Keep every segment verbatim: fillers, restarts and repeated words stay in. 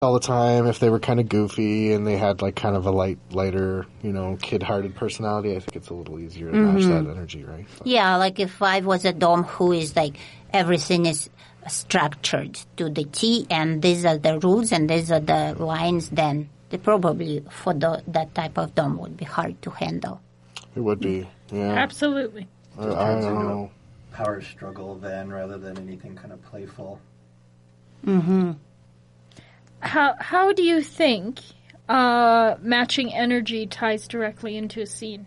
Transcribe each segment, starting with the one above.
all the time, if they were kind of goofy and they had like kind of a light, lighter, you know, kid-hearted personality, I think it's a little easier to Mm-hmm. match that energy, right? But, Yeah, like if I was a dom who is like everything is structured to the T, and these are the rules and these are the lines, then they probably for the, that type of dom would be hard to handle. it would be, yeah. Absolutely. I, I don't know. Power struggle then, rather than anything kind of playful. Mm-hmm. How how do you think uh, matching energy ties directly into a scene?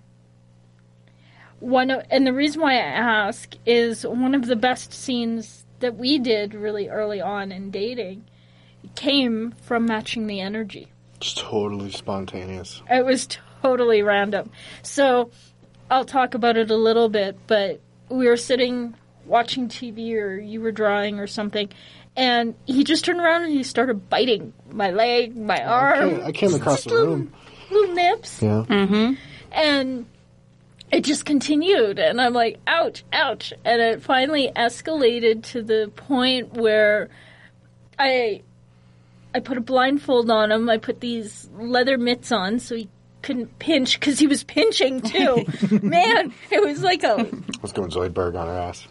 One of, and the reason why I ask is one of the best scenes that we did really early on in dating came from matching the energy. It's totally spontaneous. It was totally random. So I'll talk about it a little bit, but we were sitting watching T V or you were drawing or something, and he just turned around and he started biting my leg, my arm. I came, I came across the room. Little nips. Yeah. Mm-hmm. And it just continued, and I'm like, ouch, ouch. And it finally escalated to the point where I I put a blindfold on him. I put these leather mitts on so he couldn't pinch, because he was pinching too. Man, it was like a... Let's go Zoidberg on her ass.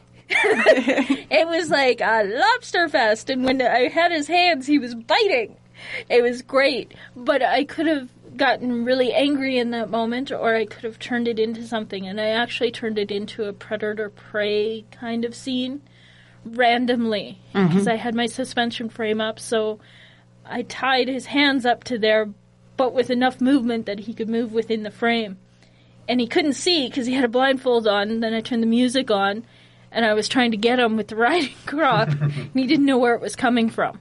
It was like a lobster fest, and when I had his hands, he was biting. It was great, but I could have gotten really angry in that moment, or I could have turned it into something, and I actually turned it into a predator-prey kind of scene randomly, because I had my suspension frame up, so I tied his hands up to there, but with enough movement that he could move within the frame. And he couldn't see because he had a blindfold on, and then I turned the music on, and I was trying to get him with the riding crop, and he didn't know where it was coming from.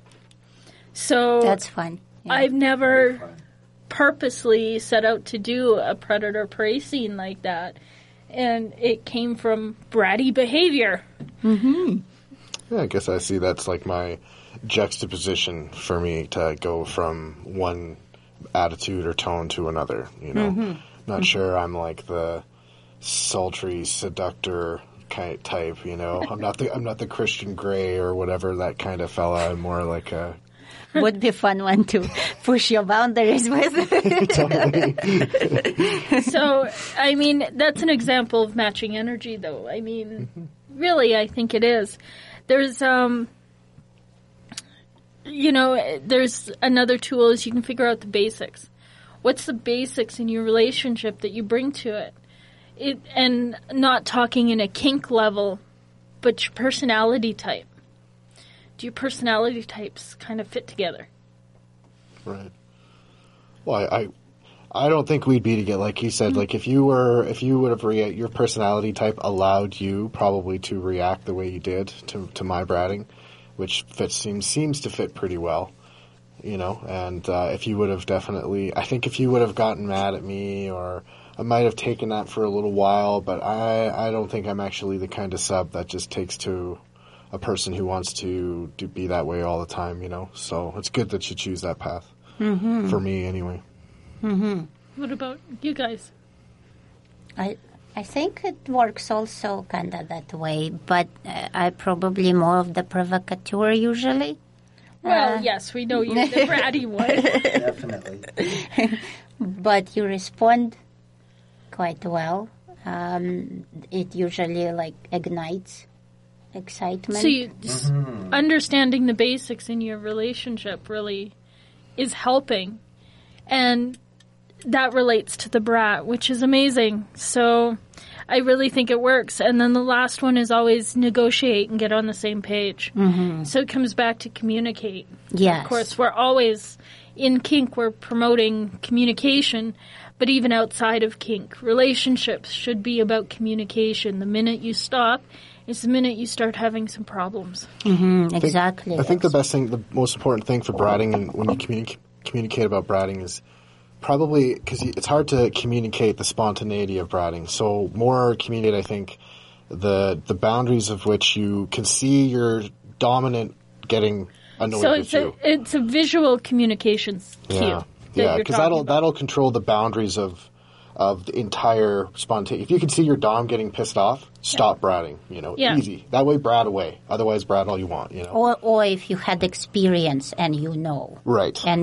So That's fun. Yeah. I've never purposely set out to do a predator-prey scene like that, and it came from bratty behavior. Mm-hmm. Yeah, I guess I see that's like my juxtaposition for me to go from one attitude or tone to another, you know. Mm-hmm. Not Mm-hmm. sure I'm like the sultry seductor kind type, you know. I'm not the I'm not the Christian Grey or whatever that kind of fella. I'm more like a Would be fun one to push your boundaries with. So, I mean, that's an example of matching energy, though. I mean, really, I think it is. There's, um, you know, there's another tool is you can figure out the basics. What's the basics in your relationship that you bring to it? It and not talking in a kink level, but your personality type. Do your personality types kind of fit together? Right. Well, I, I, I don't think we'd be together. Like you said, like if you were, if you would have rea- your personality type allowed you probably to react the way you did to to my bratting, which fits seems seems to fit pretty well, you know. And uh, if you would have definitely, I think if you would have gotten mad at me, or I might have taken that for a little while, but I I don't think I'm actually the kind of sub that just takes to a person who wants to, to be that way all the time, you know. So it's good that you choose that path. Mm-hmm. For me, anyway. Mm-hmm. What about you guys? I I think it works also kind of that way, but uh, I probably more of the provocateur usually. Well, Uh, yes, we know you're the bratty one. Definitely. But you respond quite well. Um, it usually like ignites excitement. So you, s- understanding the basics in your relationship really is helping. And that relates to the brat, which is amazing. So I really think it works. And then the last one is always negotiate and get on the same page. Mm-hmm. So it comes back to communicate. Yes. Of course, we're always, in kink, we're promoting communication. But even outside of kink, relationships should be about communication. The minute you stop is the minute you start having some problems. Mm-hmm, I think- exactly. I think the best thing, the most important thing for bratting, and when you communi- communicate about bratting, is probably because it's hard to communicate the spontaneity of bratting. So more communicate, I think, the the boundaries of which you can see your dominant getting annoyed So with it's you. a, it's a visual communications cue. Yeah, that yeah, you're because talking that'll about. that'll control the boundaries of of the entire spontaneous. If you can see your dom getting pissed off, stop bratting. You know, Yeah. easy. That way, brat away. Otherwise, brat all you want. You know, Or, or if you had experience and you know. right. And